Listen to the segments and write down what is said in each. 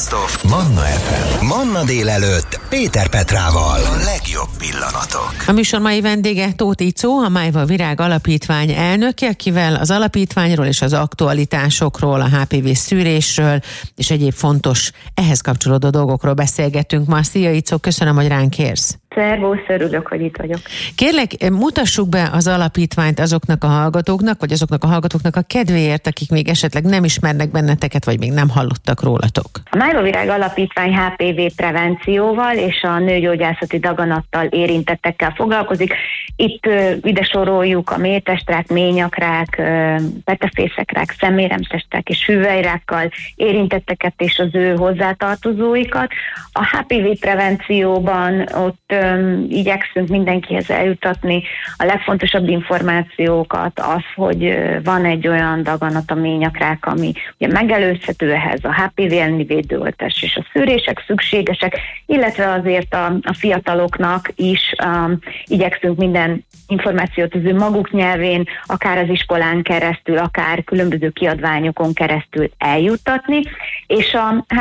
Best of Manna FM. Manna délelőtt Péter Petrával. A legjobb pillanatok. A műsor mai vendége Tóth Icó, a Májva Virág Alapítvány elnöke, akivel az alapítványról és az aktualitásokról, a HPV szűrésről és egyéb fontos ehhez kapcsolódó dolgokról beszélgetünk ma. Szia Icó, köszönöm, hogy ránk érsz. Szervusz, örülök, hogy itt vagyok. Kérlek, mutassuk be az alapítványt azoknak a hallgatóknak, vagy azoknak a hallgatóknak a kedvéért, akik még esetleg nem ismernek benneteket, vagy még nem hallottak rólatok. A Májva Virág Alapítvány HPV prevencióval és a nőgyógyászati daganattal érintettekkel foglalkozik. Itt ide soroljuk a méhtestrák, ményakrák, petefészekrák, szeméremtestek és hüvelyrákkal érintetteket és az ő hozzátartozóikat. A HPV prevencióban ott igyekszünk mindenkihez eljutatni a legfontosabb információkat, az, hogy van egy olyan daganat, a ményakrák, ami ugye megelőzhető, ehhez a HPV elleni védőoltás és a szűrések szükségesek, illetve azért a fiataloknak is igyekszünk minden információt az ő maguk nyelvén, akár az iskolán keresztül, akár különböző kiadványokon keresztül eljuttatni, és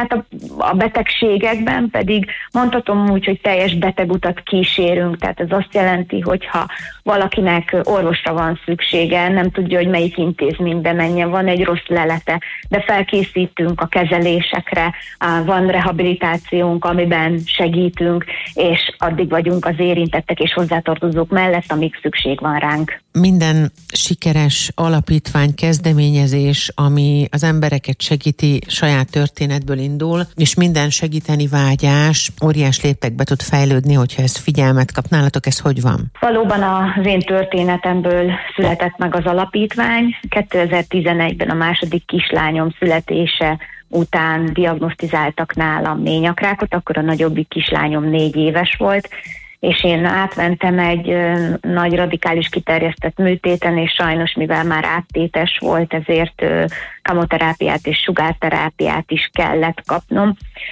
a betegségekben pedig mondhatom úgy, hogy teljes betegutat kísérünk, tehát ez azt jelenti, hogyha valakinek orvosra van szüksége, nem tudja, hogy melyik intézménybe menjen, van egy rossz lelete, de felkészítünk a kezelésekre, van rehabilitációnk, amiben segítünk, és addig vagyunk az érintettek és hozzátartozók mellett, amíg szükség van ránk. Minden sikeres alapítvány, kezdeményezés, ami az embereket segíti, saját történetből indul, és minden segíteni vágyás óriás léptekbe tud fejlődni, hogyha ez figyelmet kap. Nálatok ez hogy van? Valóban az én történetemből született meg az alapítvány. 2011-ben a második kislányom születése után diagnosztizáltak nálam ményakrákot, akkor a nagyobbik kislányom 4 éves volt, és én átmentem egy nagy radikális kiterjesztett műtéten, és sajnos, mivel már áttétes volt, ezért kemoterápiát és sugárterápiát is kellett kapnom.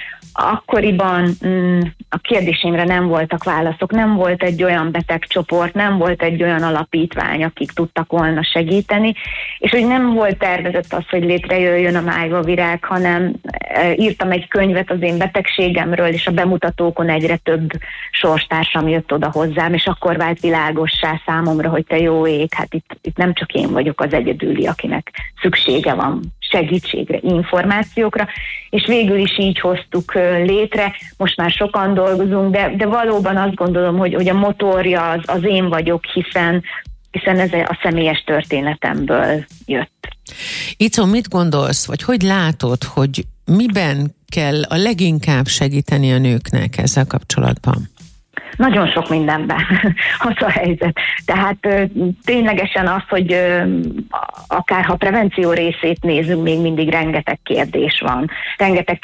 Akkoriban a kérdésemre nem voltak válaszok, nem volt egy olyan betegcsoport, nem volt egy olyan alapítvány, akik tudtak volna segíteni, és hogy nem volt tervezett az, hogy létrejöjjön a Májva Virág, hanem írtam egy könyvet az én betegségemről, és a bemutatókon egyre több sorstársam jött oda hozzám, és akkor vált világossá számomra, hogy te jó ég, hát itt nem csak én vagyok az egyedüli, akinek szüksége van segítségre, információkra, és végül is így hoztuk létre. Most már sokan dolgozunk, de valóban azt gondolom, hogy a motorja az én vagyok, hiszen ez a személyes történetemből jött. Icó, mit gondolsz, vagy hogy látod, hogy miben kell a leginkább segíteni a nőknek ezzel kapcsolatban? Nagyon sok mindenben az a helyzet. Tehát ténylegesen az, hogy akár ha prevenció részét nézünk, még mindig rengeteg kérdés van. Rengeteg